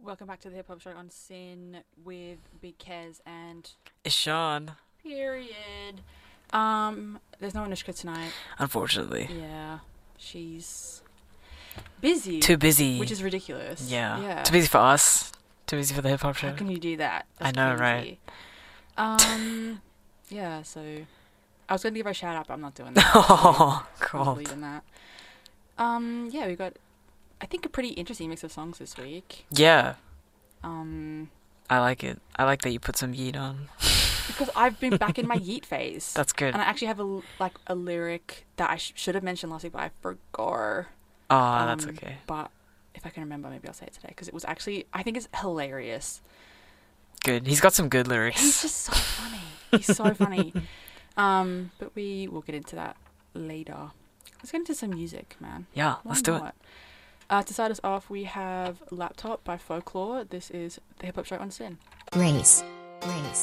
Welcome back to the Hip Hop Show on Sin with Big Kez and Ishan. Period. There's no Anushka tonight. Unfortunately. Yeah, she's busy. Too busy. Which is ridiculous. Yeah. Too busy for us. Too busy for the Hip Hop Show. How can you do that? That's I know, crazy. right? Yeah, so I was going to give her a shout out, but I'm not doing that. Oh, I'm God. leaving that. Yeah, we got, I think, a pretty interesting mix of songs this week. Yeah. Um, I like it. I like that you put some yeet on. because I've been back in my yeet phase. That's good. And I actually have a lyric that I should have mentioned last week, but I forgot. Oh, that's okay. But if I can remember, maybe I'll say it today, because it was actually, I think it's hilarious. Good. He's got some good lyrics. He's just so funny. He's so funny. But we will get into that later. Let's get into some music, man. Yeah, let's do it. To start us off, we have Laptop by Folklore. This is the Hip Hop Show on Sin. Race. Race.